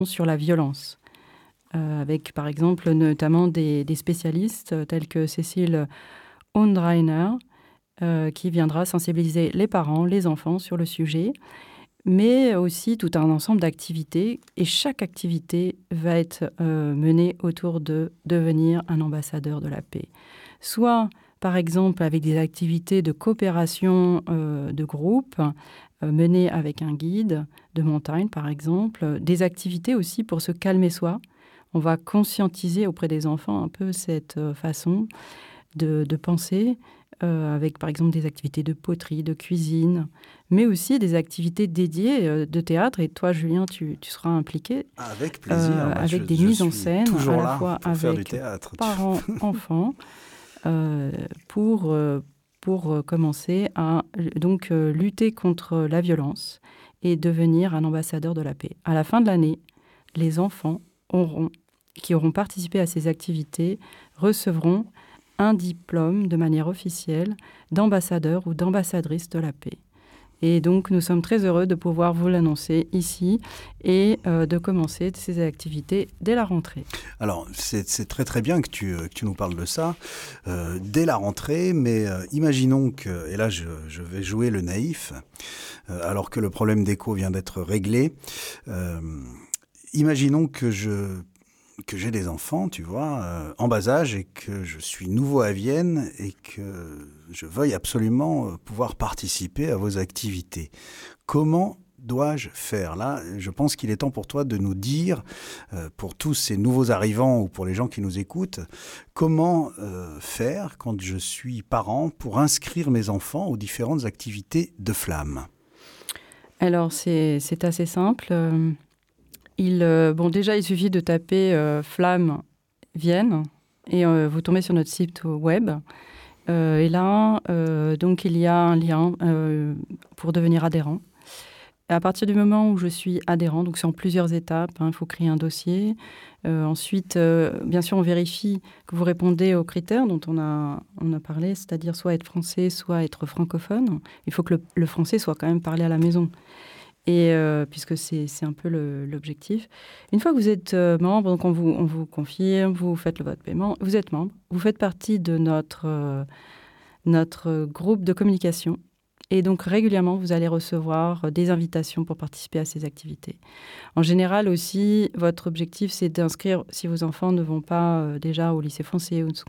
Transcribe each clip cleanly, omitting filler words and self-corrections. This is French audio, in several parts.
sur la violence, avec par exemple notamment des spécialistes tels que Cécile Hundreiner, qui viendra sensibiliser les parents, les enfants sur le sujet, mais aussi tout un ensemble d'activités. Et chaque activité va être menée autour de devenir un ambassadeur de la paix. Soit, par exemple, avec des activités de coopération de groupe, menées avec un guide de montagne, par exemple. Des activités aussi pour se calmer soi. On va conscientiser auprès des enfants un peu cette façon de penser, avec par exemple des activités de poterie, de cuisine, mais aussi des activités dédiées de théâtre. Et toi, Julien, tu seras impliqué Avec plaisir. avec des Je mises en suis scène, à toujours la là fois pour faire du avec théâtre. parents, enfants, pour commencer à donc, lutter contre la violence et devenir un ambassadeur de la paix. À la fin de l'année, les enfants qui auront participé à ces activités recevront un diplôme de manière officielle d'ambassadeur ou d'ambassadrice de la paix. Et donc, nous sommes très heureux de pouvoir vous l'annoncer ici et de commencer ces activités dès la rentrée. Alors, c'est très très bien que tu nous parles de ça dès la rentrée, mais imaginons que, et là je vais jouer le naïf, alors que le problème d'écho vient d'être réglé, imaginons que j'ai des enfants, tu vois, en bas âge et que je suis nouveau à Vienne et que je veuille absolument pouvoir participer à vos activités. Comment dois-je faire? Là, je pense qu'il est temps pour toi de nous dire, pour tous ces nouveaux arrivants ou pour les gens qui nous écoutent, comment faire quand je suis parent pour inscrire mes enfants aux différentes activités de Flamme? Alors, c'est assez simple. Déjà, il suffit de taper Flamme Vienne et vous tombez sur notre site web. Et là, donc, il y a un lien pour devenir adhérent. Et à partir du moment où je suis adhérent, donc c'est en plusieurs étapes, il faut créer un dossier. Ensuite, bien sûr, on vérifie que vous répondez aux critères dont on a parlé, c'est-à-dire soit être français, soit être francophone. Il faut que le français soit quand même parlé à la maison. Et puisque c'est un peu l'objectif. Une fois que vous êtes membre, donc on vous confirme, vous faites le vote paiement, vous êtes membre, vous faites partie de notre groupe de communication. Et donc régulièrement, vous allez recevoir des invitations pour participer à ces activités. En général aussi, votre objectif, c'est d'inscrire, si vos enfants ne vont pas déjà au lycée français, ou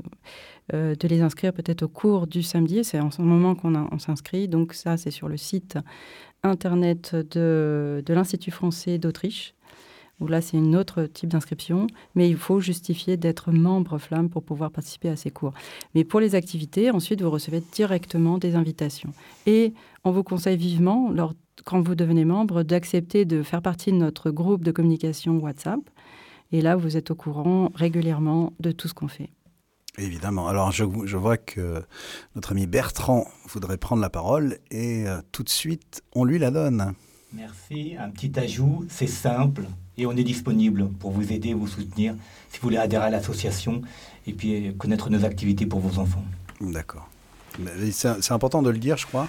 de les inscrire peut-être au cours du samedi. C'est en ce moment qu'on s'inscrit. Donc ça, c'est sur le site internet de l'Institut français d'Autriche, où là, c'est un autre type d'inscription, mais il faut justifier d'être membre Flamme pour pouvoir participer à ces cours. Mais pour les activités, ensuite, vous recevez directement des invitations. Et on vous conseille vivement, quand vous devenez membre, d'accepter de faire partie de notre groupe de communication WhatsApp. Et là, vous êtes au courant régulièrement de tout ce qu'on fait. Évidemment. Alors, je vois que notre ami Bertrand voudrait prendre la parole et tout de suite, on lui la donne. Merci. Un petit ajout, c'est simple et on est disponible pour vous aider, vous soutenir, si vous voulez adhérer à l'association et puis connaître nos activités pour vos enfants. D'accord. C'est important de le dire, je crois.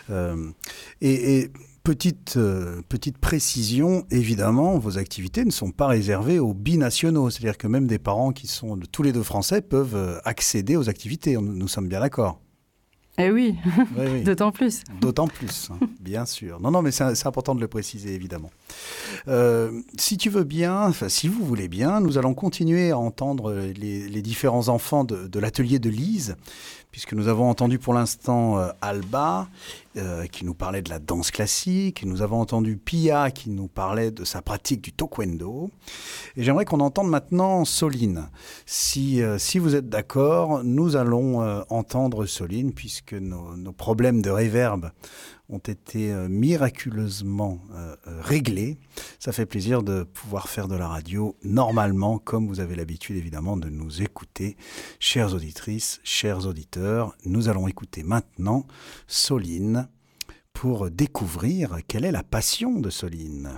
Et petite précision, évidemment, vos activités ne sont pas réservées aux binationaux. C'est-à-dire que même des parents qui sont tous les deux français peuvent accéder aux activités. Nous sommes bien d'accord. Eh oui, oui. D'autant plus. D'autant plus, hein, bien sûr. Non, mais c'est important de le préciser, évidemment. Si tu veux bien, si vous voulez bien, nous allons continuer à entendre les différents enfants de l'atelier de Lise, puisque nous avons entendu pour l'instant Alba, qui nous parlait de la danse classique. Nous avons entendu Pia, qui nous parlait de sa pratique du taekwondo. Et j'aimerais qu'on entende maintenant Soline. Si vous êtes d'accord, nous allons entendre Soline, puisque nos problèmes de réverb ont été miraculeusement réglés. Ça fait plaisir de pouvoir faire de la radio normalement, comme vous avez l'habitude évidemment de nous écouter. Chères auditrices, chers auditeurs, nous allons écouter maintenant Soline pour découvrir quelle est la passion de Soline.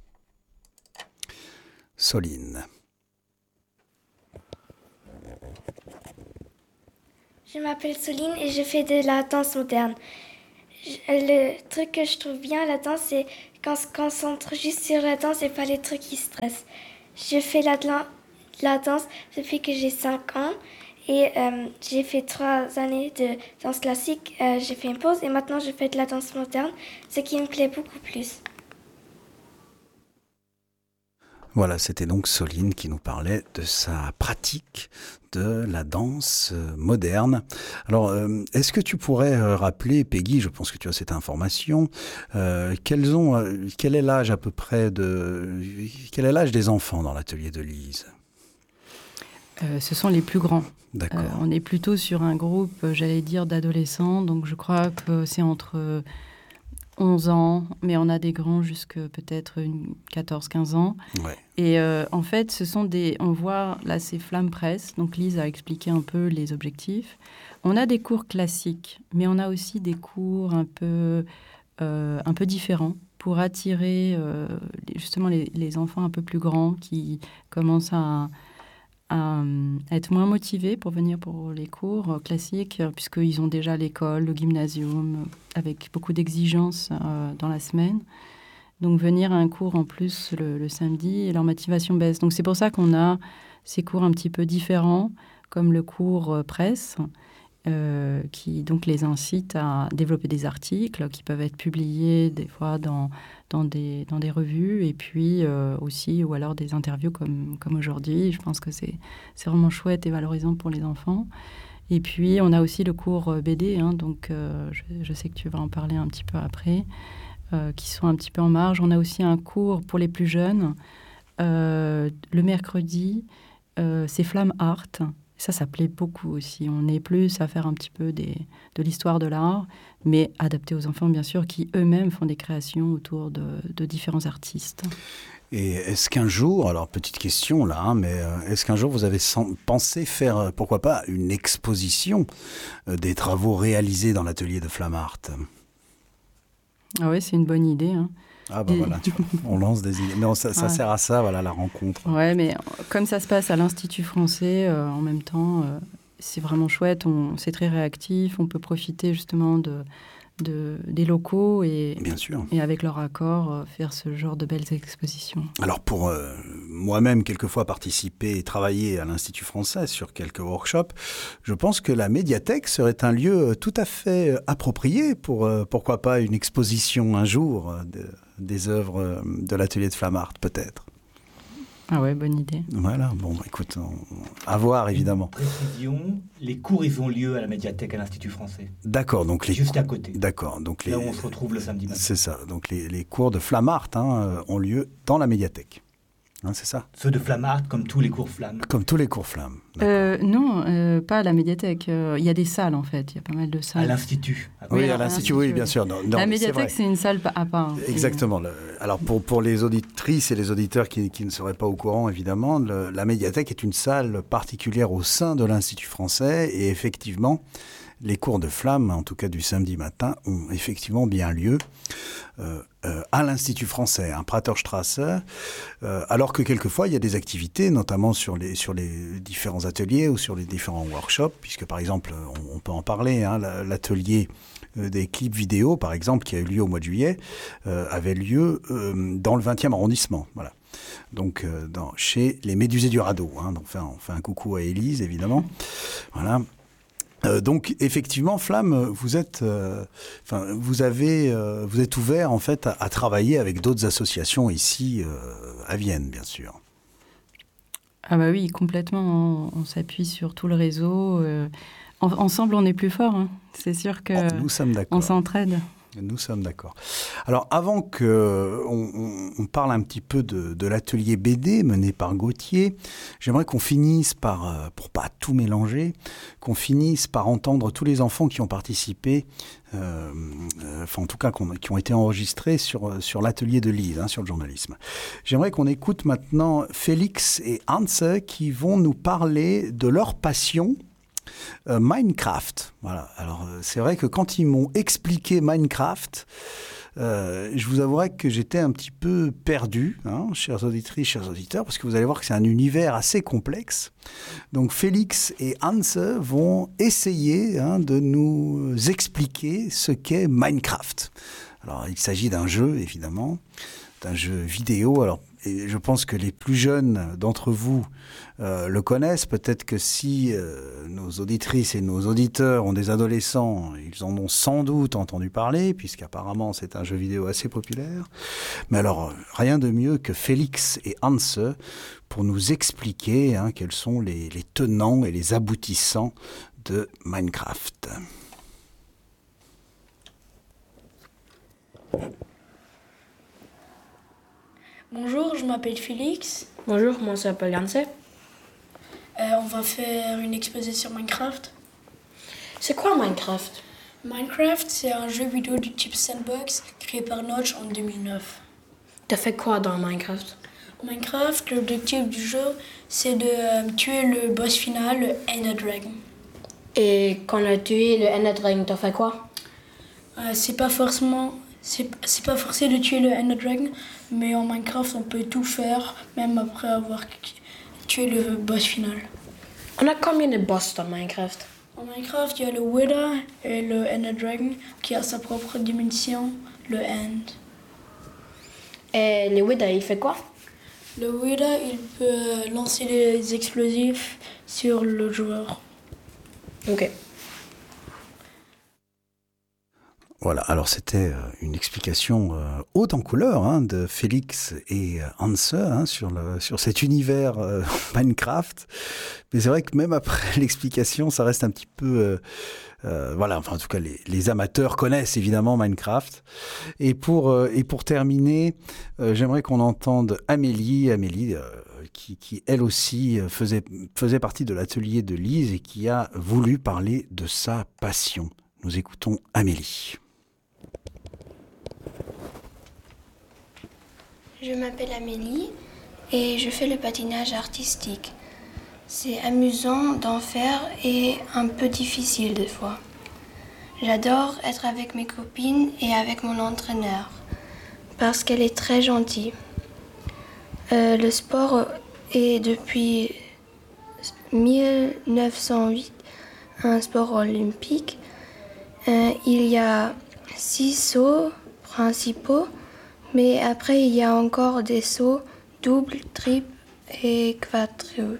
Soline. Je m'appelle Soline et je fais de la danse moderne. Le truc que je trouve bien à la danse, c'est qu'on se concentre juste sur la danse et pas les trucs qui stressent. Je fais la danse depuis que j'ai 5 ans et j'ai fait 3 années de danse classique. J'ai fait une pause et maintenant je fais de la danse moderne, ce qui me plaît beaucoup plus. Voilà, c'était donc Soline qui nous parlait de sa pratique de la danse moderne. Alors, est-ce que tu pourrais rappeler, Peggy, je pense que tu as cette information, quel est l'âge à peu près quel est l'âge des enfants dans l'atelier de Lise ? Ce sont les plus grands. D'accord. On est plutôt sur un groupe, j'allais dire, d'adolescents, donc je crois que c'est entre 11 ans, mais on a des grands jusque peut-être 14-15 ans. Ouais. Et en fait, on voit, là, c'est Flamme Presse. Donc, Lise a expliqué un peu les objectifs. On a des cours classiques, mais on a aussi des cours un peu différents pour attirer justement les enfants un peu plus grands qui commencent à être moins motivés pour venir pour les cours classiques, puisqu'ils ont déjà l'école, le gymnasium, avec beaucoup d'exigences dans la semaine. Donc, venir à un cours en plus le samedi, et leur motivation baisse. Donc, c'est pour ça qu'on a ces cours un petit peu différents, comme le cours presse, qui donc les incite à développer des articles qui peuvent être publiés des fois dans des revues, et puis aussi, ou alors des interviews comme aujourd'hui. Je pense que c'est vraiment chouette et valorisant pour les enfants. Et puis, on a aussi le cours BD, donc je sais que tu vas en parler un petit peu après, qui sont un petit peu en marge. On a aussi un cours pour les plus jeunes. Le mercredi, c'est Flamme Art. Ça plaît beaucoup aussi. On est plus à faire un petit peu de l'histoire de l'art, mais adapté aux enfants, bien sûr, qui eux-mêmes font des créations autour de différents artistes. Et est-ce qu'un jour, alors petite question là, mais est-ce qu'un jour vous avez pensé faire, pourquoi pas, une exposition des travaux réalisés dans l'atelier de Flamme Art ? Ah oui, c'est une bonne idée. Ah bah voilà, on lance des idées. Mais ça sert à ça, voilà, la rencontre. Ouais, mais comme ça se passe à l'Institut français, en même temps, c'est vraiment chouette. C'est très réactif. On peut profiter justement des locaux et, bien sûr, et avec leur accord, faire ce genre de belles expositions. Alors pour moi-même, quelquefois participer et travailler à l'Institut français sur quelques workshops, je pense que la médiathèque serait un lieu tout à fait approprié pour, pourquoi pas, une exposition un jour des œuvres de l'atelier de Flamme Art, peut-être. Ah ouais, bonne idée. Voilà, bon, écoute, à voir évidemment. Précision, les cours, ils ont lieu à la médiathèque à l'Institut français. D'accord, donc juste à côté. D'accord, donc là où on se retrouve le samedi matin. C'est ça, donc les cours de Flamme Art ont lieu dans la médiathèque. C'est ça ? Ceux de Flamme Art, comme tous les cours Flamme. Comme tous les cours Flamme. Non, pas à la médiathèque. Il y a des salles, en fait. Il y a pas mal de salles. À l'Institut. Oui, à l'Institut, oui, bien sûr. Non, la médiathèque, c'est une salle à part. Exactement. Alors, pour les auditrices et les auditeurs qui ne seraient pas au courant, évidemment, la médiathèque est une salle particulière au sein de l'Institut français. Et effectivement, les cours de Flamme, en tout cas du samedi matin, ont effectivement bien lieu à l'Institut français, à Praterstrasse, alors que quelquefois il y a des activités, notamment sur les différents ateliers ou sur les différents workshops, puisque par exemple, on peut en parler, l'atelier des clips vidéo, par exemple, qui a eu lieu au mois de juillet, avait lieu dans le 20e arrondissement, voilà. Donc chez les Médusés du Radeau, donc on fait un coucou à Élise, évidemment, voilà. Donc effectivement, Flamme, vous êtes ouvert en fait à travailler avec d'autres associations ici à Vienne, bien sûr. Ah bah oui, complètement. On s'appuie sur tout le réseau. Ensemble, on est plus fort. C'est sûr que nous sommes d'accord. On s'entraide. Nous sommes d'accord. Alors, avant qu'on parle un petit peu de l'atelier BD mené par Gauthier, j'aimerais qu'on finisse par, pour pas tout mélanger, qu'on finisse par entendre tous les enfants qui ont participé, en tout cas qui ont été enregistrés sur l'atelier de Lise, sur le journalisme. J'aimerais qu'on écoute maintenant Félix et Hans qui vont nous parler de leur passion, Minecraft. Voilà. Alors, c'est vrai que quand ils m'ont expliqué Minecraft, je vous avouerai que j'étais un petit peu perdu, chères auditrices, chers auditeurs, parce que vous allez voir que c'est un univers assez complexe. Donc, Félix et Hans vont essayer de nous expliquer ce qu'est Minecraft. Alors, il s'agit d'un jeu, évidemment, d'un jeu vidéo. Alors, et je pense que les plus jeunes d'entre vous le connaissent. Peut-être que si nos auditrices et nos auditeurs ont des adolescents, ils en ont sans doute entendu parler, puisqu'apparemment c'est un jeu vidéo assez populaire. Mais alors, rien de mieux que Félix et Hans pour nous expliquer quels sont les tenants et les aboutissants de Minecraft. Bonjour, je m'appelle Félix. Bonjour, moi je m'appelle Hans. On va faire une exposition Minecraft. C'est quoi Minecraft? Minecraft, c'est un jeu vidéo du type sandbox créé par Notch en 2009. T'as fait quoi dans Minecraft? Minecraft, l'objectif du jeu, c'est de tuer le boss final, le Ender Dragon. Et quand on a tué le Ender Dragon, t'as fait quoi? C'est pas forcé de tuer le Ender Dragon, mais en Minecraft, on peut tout faire, même après avoir tué le boss final. On a combien de boss dans Minecraft? En Minecraft, il y a le Wither et le Ender Dragon qui a sa propre dimension, le End. Et le Wither, il fait quoi? Le Wither, il peut lancer des explosifs sur le joueur. Ok. Voilà, alors c'était une explication haute en couleur de Félix et Hans sur cet univers Minecraft. Mais c'est vrai que même après l'explication, ça reste un petit peu... en tout cas, les amateurs connaissent évidemment Minecraft. Et pour terminer, j'aimerais qu'on entende Amélie qui elle aussi faisait partie de l'atelier de Lise et qui a voulu parler de sa passion. Nous écoutons Amélie. Je m'appelle Amélie et je fais le patinage artistique. C'est amusant d'en faire et un peu difficile des fois. J'adore être avec mes copines et avec mon entraîneur parce qu'elle est très gentille. Le sport est depuis 1908 un sport olympique. Il y a 6 sauts principaux, mais après il y a encore des sauts doubles, triples et quadruples.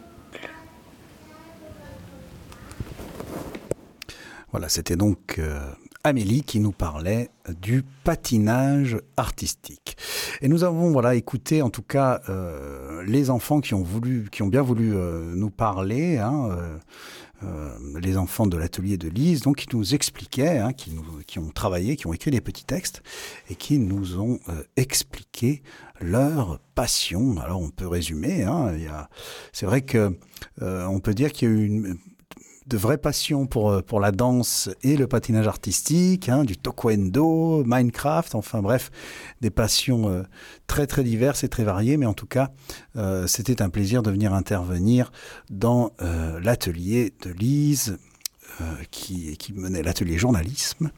Voilà, c'était donc Amélie qui nous parlait du patinage artistique. Et nous avons écouté en tout cas les enfants qui ont bien voulu nous parler, les enfants de l'atelier de Lise, donc qui nous expliquaient, qui ont travaillé, qui ont écrit des petits textes et qui nous ont expliqué leur passion. Alors on peut résumer, c'est vrai que on peut dire qu'il y a eu de vraies passions pour la danse et le patinage artistique, du taekwondo, Minecraft, enfin bref, des passions très très diverses et très variées, mais en tout cas, c'était un plaisir de venir intervenir dans l'atelier de Lise, qui menait l'atelier journalisme,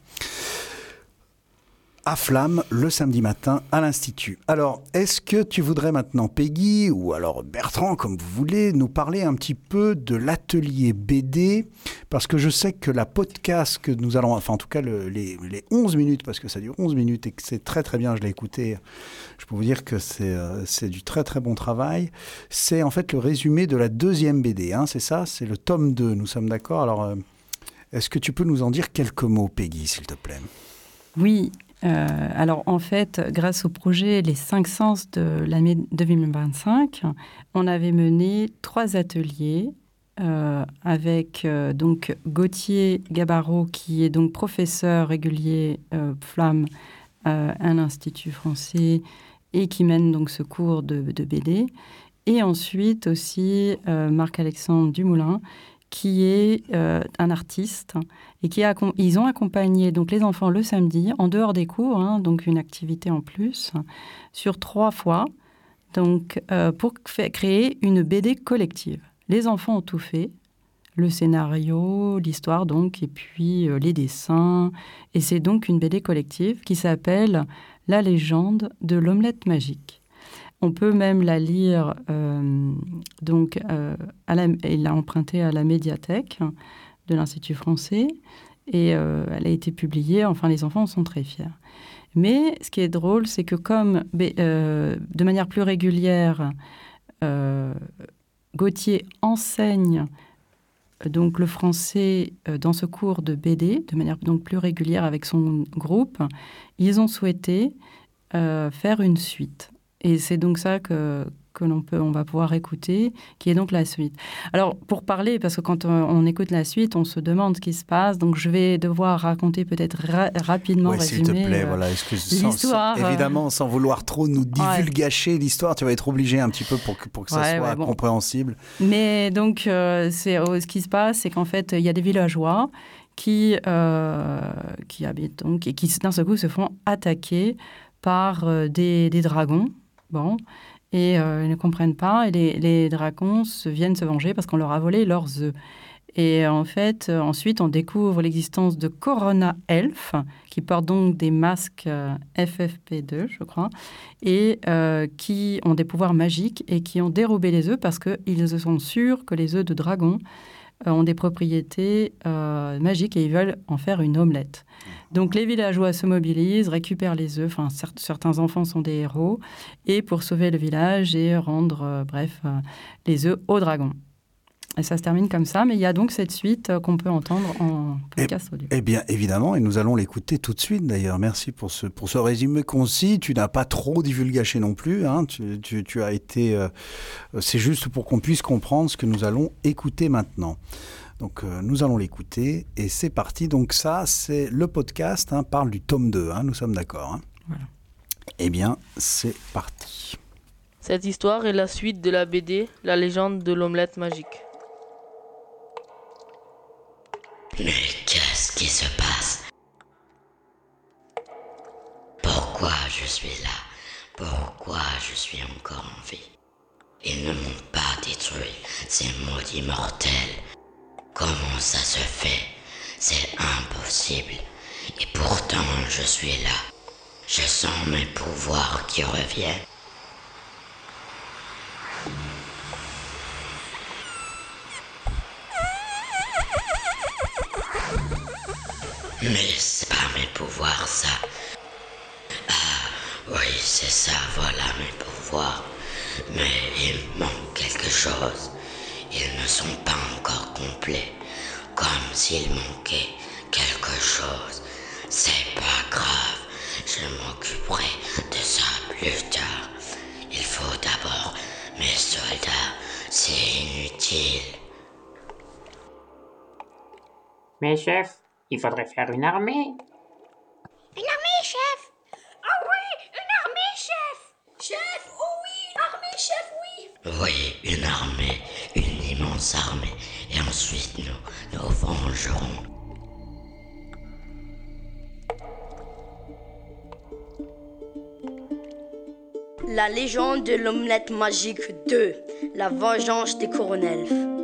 à Flamme, le samedi matin à l'Institut. Alors, est-ce que tu voudrais maintenant, Peggy, ou alors Bertrand, comme vous voulez, nous parler un petit peu de l'atelier BD? Parce que je sais que la podcast que nous allons... Enfin, en tout cas, les 11 minutes, parce que ça dure 11 minutes et que c'est très très bien, je l'ai écouté. Je peux vous dire que c'est du très très bon travail. C'est en fait le résumé de la deuxième BD, c'est ça? C'est le tome 2, nous sommes d'accord? Alors, est-ce que tu peux nous en dire quelques mots, Peggy, s'il te plaît? Oui. Alors en fait, grâce au projet Les 5 Sens de l'année 2025, on avait mené 3 ateliers avec donc Gauthier Gabarot, qui est donc professeur régulier Flamme à l'Institut français et qui mène donc ce cours de BD. Et ensuite aussi Marc-Alexandre Dumoulin, qui est un artiste et ils ont accompagné donc les enfants le samedi en dehors des cours, donc une activité en plus sur 3 fois, donc pour créer une BD collective. Les enfants ont tout fait, le scénario, l'histoire donc, et puis les dessins, et c'est donc une BD collective qui s'appelle La légende de l'omelette magique. On peut même la lire, elle l'a empruntée à la médiathèque de l'Institut français et elle a été publiée. Enfin, les enfants en sont très fiers. Mais ce qui est drôle, c'est que comme de manière plus régulière, Gauthier enseigne donc le français dans ce cours de BD, de manière donc plus régulière avec son groupe, ils ont souhaité faire une suite. Et c'est donc ça que on va pouvoir écouter, qui est donc la suite. Alors, pour parler, parce que quand on écoute la suite, on se demande ce qui se passe, donc je vais devoir raconter peut-être rapidement, résumer s'il te plaît, voilà, l'histoire. Évidemment, sans vouloir trop nous divulgacher l'histoire, tu vas être obligé un petit peu pour que ça soit compréhensible. Mais donc, ce qui se passe, c'est qu'en fait, il y a des villageois qui habitent donc, et qui, d'un seul coup, se font attaquer par des dragons. Bon. Et ils ne comprennent pas. Et les dragons viennent se venger parce qu'on leur a volé leurs œufs. Et en fait, ensuite, on découvre l'existence de Corona Elf, qui portent donc des masques FFP2, je crois, et qui ont des pouvoirs magiques et qui ont dérobé les œufs parce qu'ils sont sûrs que les œufs de dragon ont des propriétés magiques et ils veulent en faire une omelette. Donc les villageois se mobilisent, récupèrent les œufs, enfin certains enfants sont des héros, et pour sauver le village et rendre, les œufs aux dragons. Et ça se termine comme ça, mais il y a donc cette suite qu'on peut entendre en podcast audio. Eh bien, évidemment, et nous allons l'écouter tout de suite d'ailleurs. Merci pour ce résumé concis. Tu n'as pas trop divulgaché non plus. Hein. Tu as été... c'est juste pour qu'on puisse comprendre ce que nous allons écouter maintenant. Donc, nous allons l'écouter et c'est parti. Donc ça, c'est le podcast, parle du tome 2. Nous sommes d'accord. Voilà. Eh bien, c'est parti. Cette histoire est la suite de la BD « La légende de l'omelette magique ». Mais qu'est-ce qui se passe? Pourquoi je suis là? Pourquoi je suis encore en vie? Ils ne m'ont pas détruit, ces maudits mortels. Comment ça se fait? C'est impossible. Et pourtant, je suis là. Je sens mes pouvoirs qui reviennent. Mais c'est pas mes pouvoirs, ça. Ah, oui, c'est ça, voilà mes pouvoirs. Mais il manque quelque chose. Ils ne sont pas encore complets. Comme s'il manquait quelque chose. C'est pas grave. Je m'occuperai de ça plus tard. Il faut d'abord mes soldats. C'est inutile. Mais chef, il faudrait faire une armée. Une armée, chef! Ah oui, une armée, chef! Chef, oh oui, une armée, chef, oui! Oui, une armée, une immense armée. Et ensuite, nous vengerons. La légende de l'omelette magique 2, la vengeance des coronels.